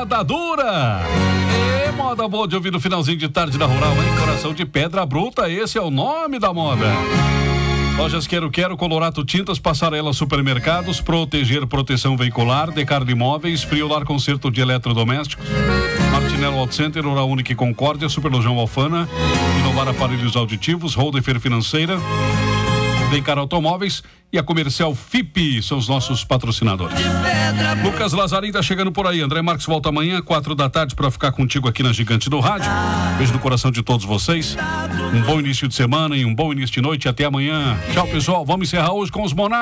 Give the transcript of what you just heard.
moda dura. Moda boa de ouvir no finalzinho de tarde da Rural, hein? Coração de Pedra Bruta, esse é o nome da moda. Lojas Quero Colorato Tintas, Passarela Supermercados, Proteção Veicular, Decardo Imóveis, Friolar Concerto de Eletrodomésticos, Martinello Auto Center, Oral Única e Concórdia, Superlojão Alfana, Inovar Aparelhos Auditivos, Holder Financeira, Dencar Automóveis e a Comercial FIP são os nossos patrocinadores. Lucas Lazarim tá chegando por aí. André Marques volta amanhã, 4 da tarde, para ficar contigo aqui na Gigante do Rádio. Beijo no coração de todos vocês. Um bom início de semana e um bom início de noite. Até amanhã. Tchau, pessoal. Vamos encerrar hoje com os Monarcas.